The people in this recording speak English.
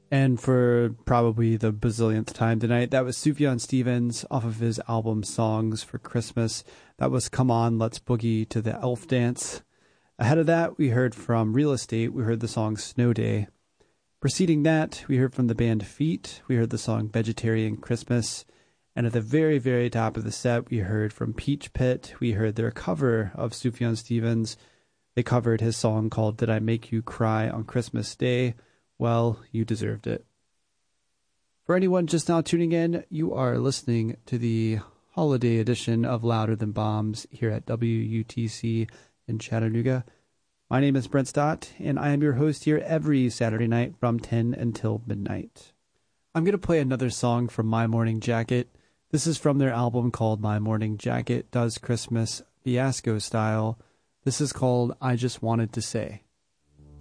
And for probably the bazillionth time tonight, that was Sufjan Stevens off of his album Songs for Christmas. That was Come On, Let's Boogie to the Elf Dance. Ahead of that, we heard from Real Estate. We heard the song Snow Day. Preceding that, we heard from the band Feet. We heard the song Vegetarian Christmas. And at the very, very top of the set, we heard from Peach Pit. We heard their cover of Sufjan Stevens. They covered his song called Did I Make You Cry on Christmas Day? Well, you deserved it. For anyone just now tuning in, you are listening to the holiday edition of Louder Than Bombs here at WUTC in Chattanooga. My name is Brent Stott, and I am your host here every Saturday night from 10 until midnight. I'm going to play another song from My Morning Jacket. This is from their album called My Morning Jacket Does Christmas Fiasco Style. This is called I Just Wanted to Say.